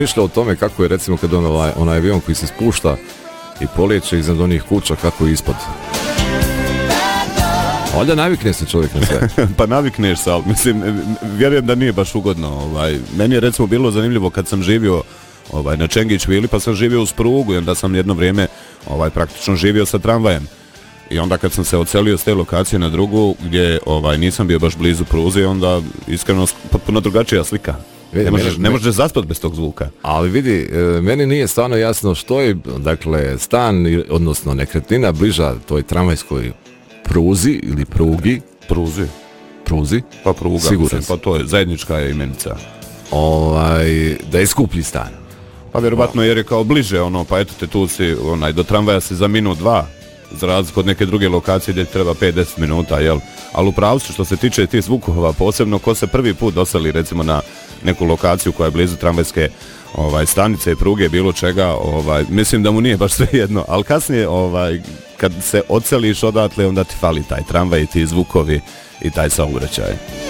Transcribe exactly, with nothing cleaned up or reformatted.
Mišljao o tome kako je recimo kad on, onaj, onaj avion koji se spušta i polijeće iznad onih kuća kako je ispod. Ovdje navikne se čovjek na sve. Pa navikneš se, ali mislim, vjerujem da nije baš ugodno. Ovaj. Meni je recimo bilo zanimljivo kad sam živio ovaj, na Čengić Vili, pa sam živio uz prugu i onda sam jedno vrijeme ovaj, praktično živio sa tramvajem. I onda kad sam se odselio s te lokacije na drugu, gdje ovaj, nisam bio baš blizu pruze, onda iskreno potpuno drugačija slika. Vidi, ne možeš, ne možeš zaspati bez tog zvuka. Ali vidi, meni nije stvarno jasno što je, dakle, stan, odnosno nekretnina bliža toj tramvajskoj pruzi ili prugi. Pruzi. Pruzi. Pa pruga, siguran mislim, pa to je zajednička je imenica. Ovaj, da je skuplji stan. Pa vjerovatno jer je kao bliže, ono, pa eto te tu si, onaj, do tramvaja si za minut, dva. Za razliku od neke druge lokacije gdje treba pet do deset minuta, jel? Ali u pravu što se tiče tih zvukova, posebno ko se prvi put doseli recimo na neku lokaciju koja je blizu tramvajske ovaj, stanice i pruge, bilo čega, ovaj, mislim da mu nije baš sve jedno, ali kasnije ovaj, kad se odseliš odatle, onda ti fali taj tramvaj i ti zvukovi i taj saobraćaj.